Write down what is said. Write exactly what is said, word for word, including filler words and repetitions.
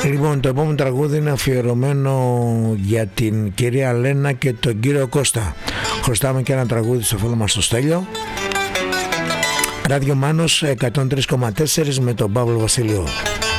Λοιπόν, το επόμενο τραγούδι είναι αφιερωμένο για την κυρία Λένα και τον κύριο Κώστα. Χρωστάμε και ένα τραγούδι στο φίλο μας το Στέλιο. Ράδιο Μάνος εκατόν τρία κόμμα τέσσερα με τον Παύλο Βασιλείο.